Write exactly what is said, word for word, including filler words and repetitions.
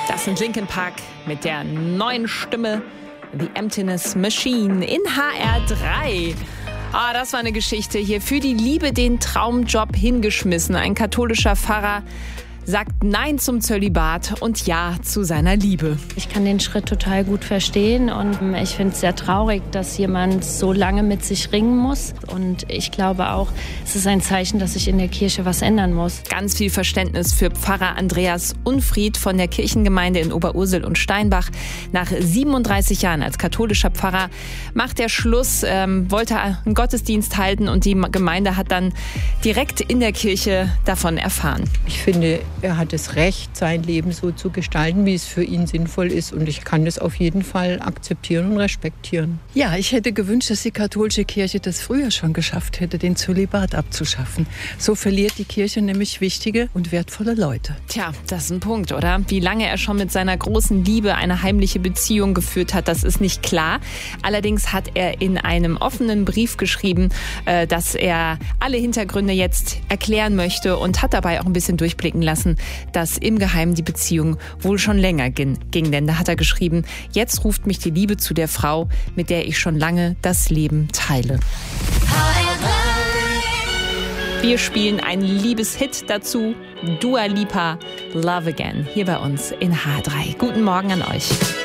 Das sind Linkin Park mit der neuen Stimme The Emptiness Machine in H R drei. Ah, das war eine Geschichte hier. Für die Liebe den Traumjob hingeschmissen. Ein katholischer Pfarrer sagt Nein zum Zölibat und Ja zu seiner Liebe. Ich kann den Schritt total gut verstehen und ich finde es sehr traurig, dass jemand so lange mit sich ringen muss. Und ich glaube auch, es ist ein Zeichen, dass sich in der Kirche was ändern muss. Ganz viel Verständnis für Pfarrer Andreas Unfried von der Kirchengemeinde in Oberursel und Steinbach. Nach siebenunddreißig Jahren als katholischer Pfarrer macht er Schluss, ähm, wollte einen Gottesdienst halten und die Gemeinde hat dann direkt in der Kirche davon erfahren. Ich finde, er hat das Recht, sein Leben so zu gestalten, wie es für ihn sinnvoll ist. Und ich kann das auf jeden Fall akzeptieren und respektieren. Ja, ich hätte gewünscht, dass die katholische Kirche das früher schon geschafft hätte, den Zölibat abzuschaffen. So verliert die Kirche nämlich wichtige und wertvolle Leute. Tja, das ist ein Punkt, oder? Wie lange er schon mit seiner großen Liebe eine heimliche Beziehung geführt hat, das ist nicht klar. Allerdings hat er in einem offenen Brief geschrieben, dass er alle Hintergründe jetzt erklären möchte und hat dabei auch ein bisschen durchblicken lassen, dass im Geheimen die Beziehung wohl schon länger ging. Denn da hat er geschrieben, jetzt ruft mich die Liebe zu der Frau, mit der ich schon lange das Leben teile. Wir spielen einen Liebeshit dazu, Dua Lipa, Love Again, hier bei uns in H drei. Guten Morgen an euch.